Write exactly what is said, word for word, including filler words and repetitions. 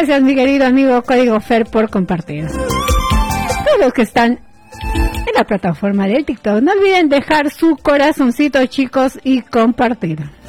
Gracias, mi querido amigo Código Fer, por compartir. Todos los que están en la plataforma del TikTok, no olviden dejar su corazoncito, chicos, y compartir.